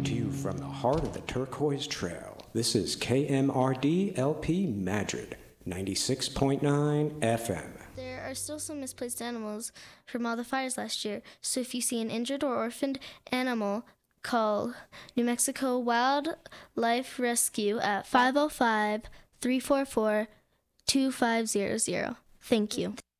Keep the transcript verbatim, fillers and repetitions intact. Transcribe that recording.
Coming to you from the heart of the Turquoise Trail, this is K M R D L P Madrid, ninety-six point nine F M. There are still some misplaced animals from all the fires last year, so if you see an injured or orphaned animal, call New Mexico Wildlife Rescue at five oh five, three four four, two five zero zero. Thank you.